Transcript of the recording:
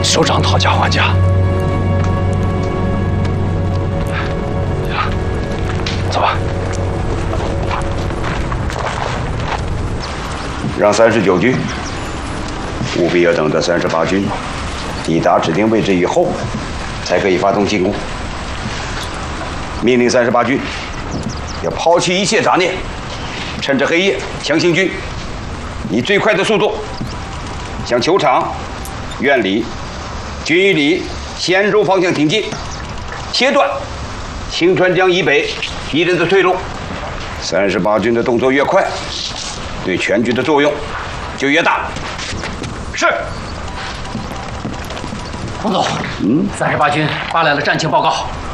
首长讨价还价。行了，走吧。 让39军务必要等到38军抵达指定位置以后，才可以发动进攻。命令38军要抛弃一切杂念，趁着黑夜强行军，以最快的速度向球场、院里、军医里、西安州方向挺进，切断清川江以北敌人的退路。38军的动作越快，对全局的作用就越大。是。 洪总，38军发来了战情报告，